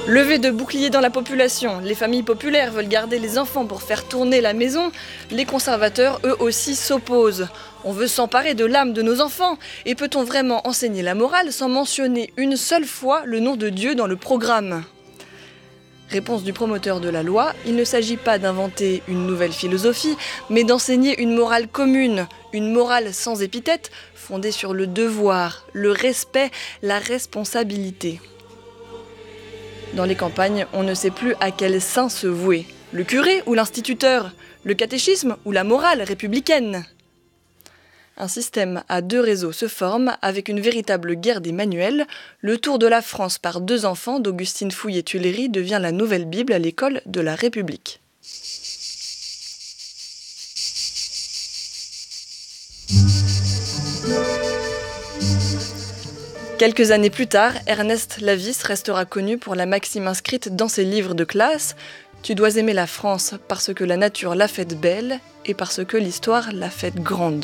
Levée de boucliers dans la population, les familles populaires veulent garder les enfants pour faire tourner la maison, les conservateurs eux aussi s'opposent. On veut s'emparer de l'âme de nos enfants, et peut-on vraiment enseigner la morale sans mentionner une seule fois le nom de Dieu dans le programme ? Réponse du promoteur de la loi, il ne s'agit pas d'inventer une nouvelle philosophie, mais d'enseigner une morale commune, une morale sans épithète, fondée sur le devoir, le respect, la responsabilité. Dans les campagnes, on ne sait plus à quel saint se vouer, le curé ou l'instituteur, le catéchisme ou la morale républicaine. Un système à deux réseaux se forme avec une véritable guerre des manuels. Le tour de la France par deux enfants d'Augustine Fouillé-Tuileries devient la nouvelle Bible à l'école de la République. Quelques années plus tard, Ernest Lavis restera connu pour la maxime inscrite dans ses livres de classe « Tu dois aimer la France parce que la nature l'a faite belle et parce que l'histoire l'a faite grande ».